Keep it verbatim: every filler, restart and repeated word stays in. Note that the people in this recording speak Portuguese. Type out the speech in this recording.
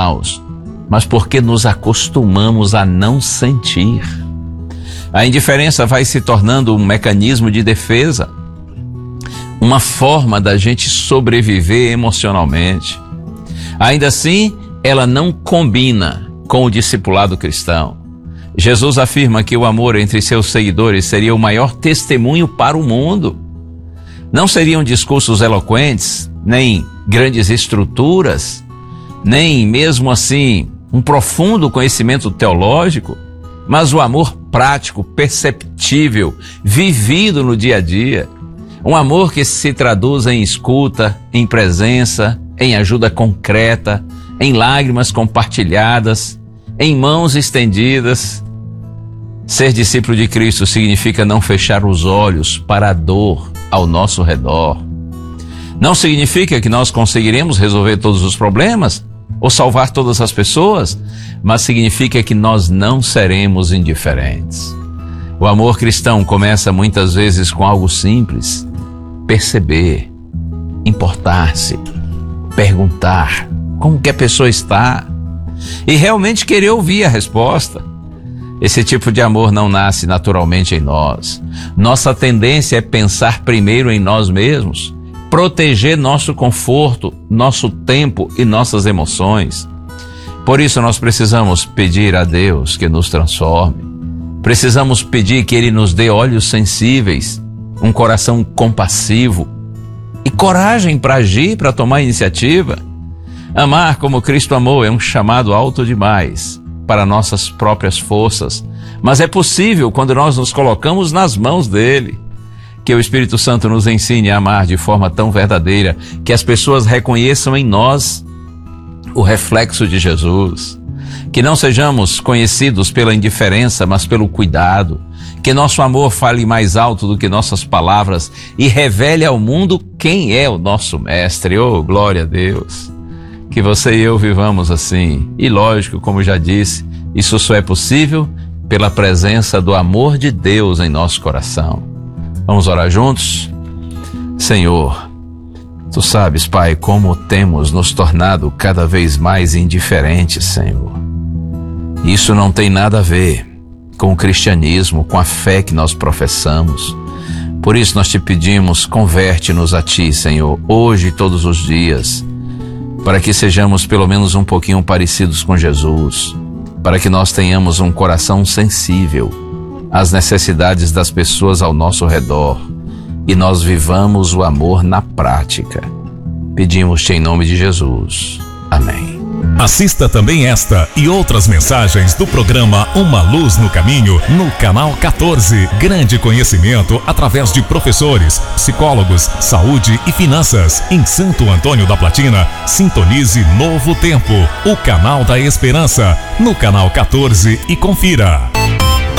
maus, mas porque nos acostumamos a não sentir. A indiferença vai se tornando um mecanismo de defesa, uma forma da gente sobreviver emocionalmente. Ainda assim, ela não combina com o discipulado cristão. Jesus afirma que o amor entre seus seguidores seria o maior testemunho para o mundo. Não seriam discursos eloquentes, nem grandes estruturas, nem mesmo assim um profundo conhecimento teológico, mas o amor prático, perceptível, vivido no dia a dia. Um amor que se traduz em escuta, em presença, em ajuda concreta, em lágrimas compartilhadas, em mãos estendidas. Ser discípulo de Cristo significa não fechar os olhos para a dor ao nosso redor. Não significa que nós conseguiremos resolver todos os problemas ou salvar todas as pessoas, mas significa que nós não seremos indiferentes. O amor cristão começa muitas vezes com algo simples: perceber, importar-se, perguntar como que a pessoa está e realmente querer ouvir a resposta. Esse tipo de amor não nasce naturalmente em nós. Nossa tendência é pensar primeiro em nós mesmos, proteger nosso conforto, nosso tempo e nossas emoções. Por isso nós precisamos pedir a Deus que nos transforme. Precisamos pedir que Ele nos dê olhos sensíveis, um coração compassivo e coragem para agir, para tomar iniciativa. Amar como Cristo amou é um chamado alto demais para nossas próprias forças, mas é possível quando nós nos colocamos nas mãos dele. Que o Espírito Santo nos ensine a amar de forma tão verdadeira que as pessoas reconheçam em nós o reflexo de Jesus. Que não sejamos conhecidos pela indiferença, mas pelo cuidado. Que nosso amor fale mais alto do que nossas palavras e revele ao mundo quem é o nosso mestre. Oh, glória a Deus! Que você e eu vivamos assim. E lógico, como já disse, isso só é possível pela presença do amor de Deus em nosso coração. Vamos orar juntos? Senhor, Tu sabes, Pai, como temos nos tornado cada vez mais indiferentes, Senhor. Isso não tem nada a ver com o cristianismo, com a fé que nós professamos. Por isso nós Te pedimos, converte-nos a Ti, Senhor, hoje e todos os dias, para que sejamos pelo menos um pouquinho parecidos com Jesus, para que nós tenhamos um coração sensível às necessidades das pessoas ao nosso redor e nós vivamos o amor na prática. Pedimos-te em nome de Jesus. Amém. Assista também esta e outras mensagens do programa Uma Luz no Caminho no canal quatorze. Grande conhecimento através de professores, psicólogos, saúde e finanças. Em Santo Antônio da Platina, sintonize Novo Tempo, o canal da esperança, no canal quatorze, e confira.